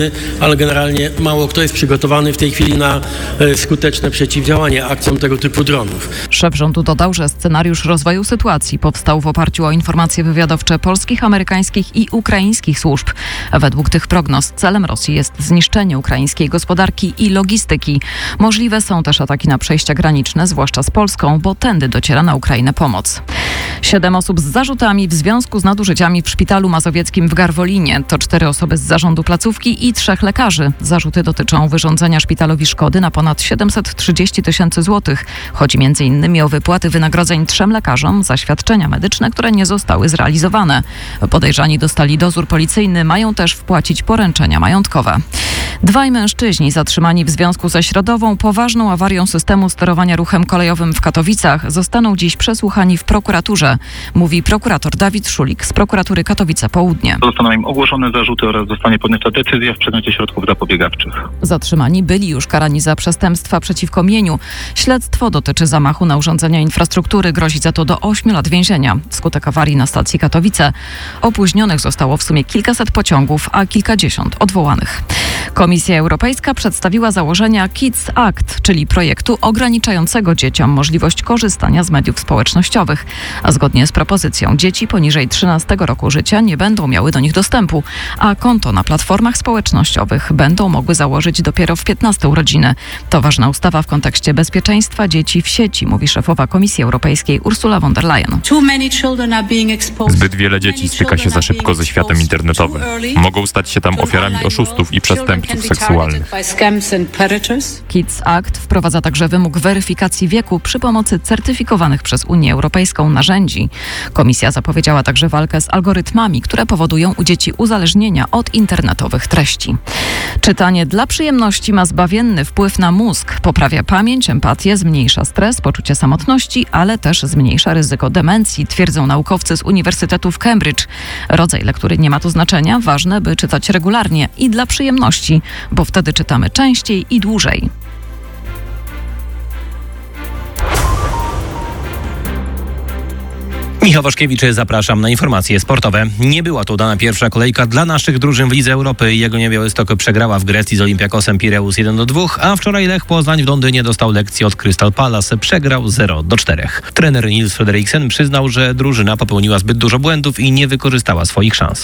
ale generalnie mało kto jest przygotowany w tej chwili na skuteczne przeciwdziałanie akcjom tego typu dronów. Szef rządu dodał, że scenariusz rozwoju sytuacji powstał w oparciu o informacje wywiadowcze polskich, amerykańskich i ukraińskich służb. Według tych prognoz celem Rosji jest zniszczenie ukraińskiej gospodarki i logistyki. Możliwe są też ataki na przejścia graniczne, zwłaszcza z Polską, bo tędy dociera na Ukrainę pomoc. 7 osób z zarzutami w związku z nadużyciami w szpitalu mazowieckim w Garwolinie. To 4 osoby z zarządu placówki i 3 lekarzy. Zarzuty dotyczą wyrządzenia szpitalowi szkody na ponad 730 000 złotych. Chodzi m.in. o wypłaty wynagrodzeń 3 lekarzom za świadczenia medyczne, które nie zostały zrealizowane. Podejrzani dostali dozór policyjny, mają też wpłacić poręczenia majątkowe. 2 mężczyźni zatrzymani w związku ze środową poważną awarią systemu sterowania ruchem kolejowym w Katowicach zostaną dziś przesłuchani w prokuraturze, mówi prokurator Dawid Szulik z prokuratury Katowice Południe. Zostaną im ogłoszone zarzuty oraz zostanie podjęta decyzja w przedmiocie środków zapobiegawczych. Zatrzymani byli już karani za przestępstwa przeciwko mieniu. Śledztwo dotyczy zamachu na urządzenia infrastruktury. Grozi za to do 8 lat więzienia. Wskutek awarii na stacji Katowice opóźnionych zostało w sumie kilkaset pociągów, a kilkadziesiąt odwołanych. Komisja Europejska przedstawiła założenia Kids Act, czyli projektu ograniczającego dzieciom możliwość korzystania z mediów społecznościowych. A zgodnie z propozycją dzieci poniżej 13 roku życia nie będą miały do nich dostępu, a konto na platformach społecznościowych będą mogły założyć dopiero w 15 urodziny. To ważna ustawa w kontekście bezpieczeństwa dzieci w sieci, mówi szefowa Komisji Europejskiej Ursula von der Leyen. Zbyt wiele dzieci styka się za szybko ze światem internetowym. Mogą stać się tam ofiarami oszustów i przestępców seksualnych. Kids Act wprowadza także wymóg weryfikacji wieku przy pomocy certyfikowanych przez Unię Europejską narzędzi. Komisja zapowiedziała także walkę z algorytmami, które powodują u dzieci uzależnienia od internetowych treści. Czytanie dla przyjemności ma zbawienny wpływ na mózg. Poprawia pamięć, empatię, zmniejsza stres, poczucie samotności, ale też zmniejsza ryzyko demencji, twierdzą naukowcy z Uniwersytetu w Cambridge. Rodzaj lektury nie ma tu znaczenia. Ważne, by czytać regularnie i dla przyjemności, bo wtedy czytamy częściej i dłużej. Michał Waszkiewicz, zapraszam na informacje sportowe. Nie była to udana pierwsza kolejka dla naszych drużyn w Lidze Europy. Jagiellonia Białystok przegrała w Grecji z Olympiakosem Pireus 1-2, a wczoraj Lech Poznań w Londynie dostał lekcję od Crystal Palace. Przegrał 0-4. Trener Nils Frederiksen przyznał, że drużyna popełniła zbyt dużo błędów i nie wykorzystała swoich szans.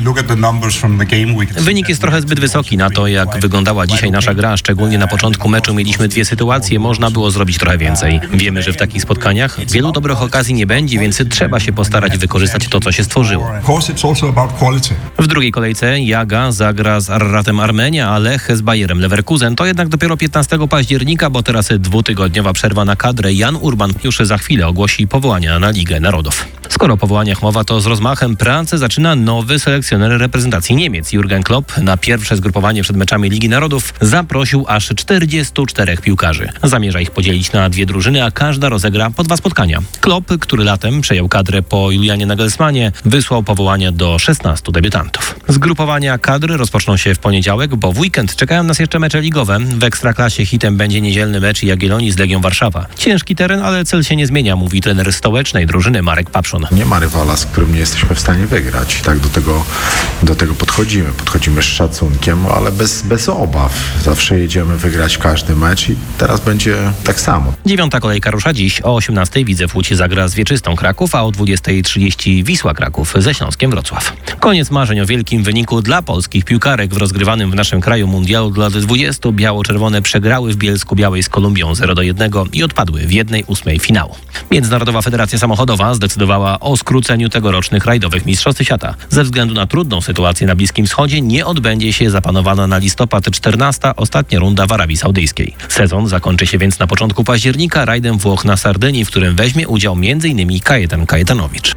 Wynik jest trochę zbyt wysoki na to, jak wyglądała dzisiaj nasza gra. Szczególnie na początku meczu mieliśmy 2 sytuacje, można było zrobić trochę więcej. Wiemy, że w takich spotkaniach wielu dobrych okazji nie będzie, więc trzeba się postarać wykorzystać to, co się stworzyło. W drugiej kolejce Jaga zagra z Arratem Armenia, a Lech z Bayerem Leverkusen. To jednak dopiero 15 października, bo teraz 2-tygodniowa przerwa na kadrę. Jan Urban już za chwilę ogłosi powołania na Ligę Narodów. Skoro o powołaniach mowa, to z rozmachem pracę zaczyna nowy selekcjoner reprezentacji Niemiec. Jurgen Klopp na pierwsze zgrupowanie przed meczami Ligi Narodów zaprosił aż 44 piłkarzy. Zamierza ich podzielić na 2 drużyny, a każda rozegra po 2 spotkania. Klopp, który latem przejął kadrę po Julianie Nagelsmanie, wysłał powołania do 16 debiutantów. Zgrupowania kadry rozpoczną się w poniedziałek, bo w weekend czekają nas jeszcze mecze ligowe. W Ekstraklasie hitem będzie niedzielny mecz Jagiellonii z Legią Warszawa. Ciężki teren, ale cel się nie zmienia, mówi trener stołecznej drużyny Marek Papszun. Nie ma rywala, z którym nie jesteśmy w stanie wygrać. Tak do tego podchodzimy. Podchodzimy z szacunkiem, ale bez obaw. Zawsze jedziemy wygrać każdy mecz i teraz będzie tak samo. 9. kolejka rusza dziś. O 18:00 Widzew Łódź zagra z Wieczystą Kraków, a o 20:30 Wisła Kraków ze Śląskiem Wrocław. Koniec marzeń o wielkim wyniku dla polskich piłkarek. W rozgrywanym w naszym kraju mundialu dla lat 20 biało-czerwone przegrały w Bielsku-Białej z Kolumbią 0-1 i odpadły w 1/8 finału. Międzynarodowa Federacja Samochodowa zdecydowała o skróceniu tegorocznych rajdowych Mistrzostw Świata. Ze względu na trudną sytuację na Bliskim Wschodzie nie odbędzie się zaplanowana na listopad 14. ostatnia runda w Arabii Saudyjskiej. Sezon zakończy się więc na początku października rajdem Włoch na Sardynii, w którym weźmie udział m.in. Kajetan Kajetanowicz.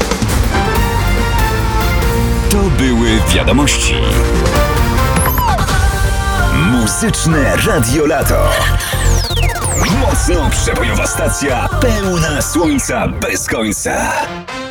To były wiadomości. Muzyczne Radio Lato. Mocno przebojowa stacja, pełna słońca bez końca.